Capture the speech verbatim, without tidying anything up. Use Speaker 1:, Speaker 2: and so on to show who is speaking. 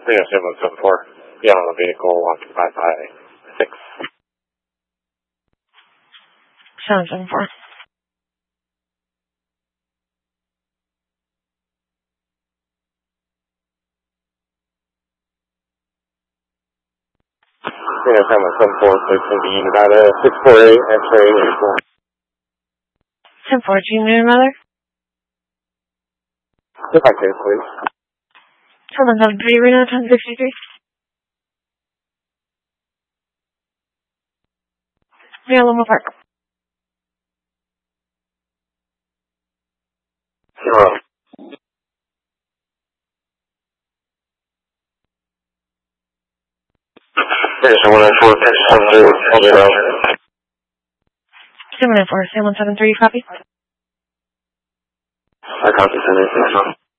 Speaker 1: Reno seven one seven four, be on the vehicle occupied by six.
Speaker 2: seven seven four.
Speaker 1: Reno seven one seven four, please can be about a six four eight, X-ray vehicle.
Speaker 2: ten four, junior mother.
Speaker 1: If I could, please.
Speaker 2: seven seven three, Reno ten sixty-three. Reno Loma Park.
Speaker 1: Zero. Reno seven one four, Texas seven zero, zero.
Speaker 2: seven nine four, seven one seven three, copy.
Speaker 1: I copy seven eight six one.